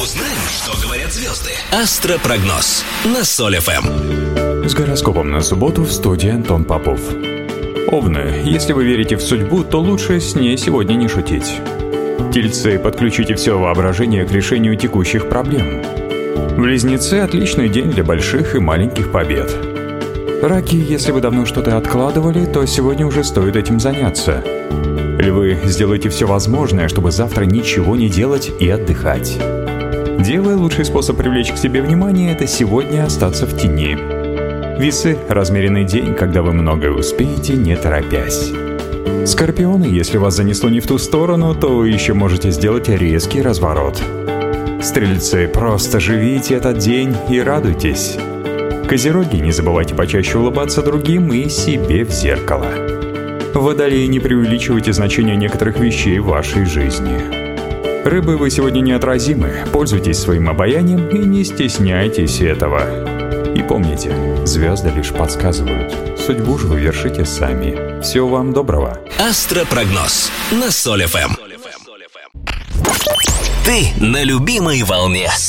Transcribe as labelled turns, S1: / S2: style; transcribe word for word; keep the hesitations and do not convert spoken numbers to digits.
S1: Узнаем, что говорят звезды. Астропрогноз на Соль эф эм.
S2: С гороскопом на субботу в студии Антон Попов. Овны, если вы верите в судьбу, то лучше с ней сегодня не шутить. Тельцы, подключите все воображение к решению текущих проблем. Близнецы – отличный день для больших и маленьких побед. Раки, если вы давно что-то откладывали, то сегодня уже стоит этим заняться. Львы, сделайте все возможное, чтобы завтра ничего не делать и отдыхать. Девы, лучший способ привлечь к себе внимание – это сегодня остаться в тени. Весы – размеренный день, когда вы многое успеете, не торопясь. Скорпионы, если вас занесло не в ту сторону, то вы еще можете сделать резкий разворот. Стрельцы, просто живите этот день и радуйтесь. Козероги, не забывайте почаще улыбаться другим и себе в зеркало. Водолеи, не преувеличивайте значение некоторых вещей в вашей жизни. Рыбы, вы сегодня неотразимы, пользуйтесь своим обаянием и не стесняйтесь этого. И помните, звезды лишь подсказывают, судьбу же вы вершите сами. Всего вам доброго.
S1: Астропрогноз на Соль эф эм. Ты на любимой волне.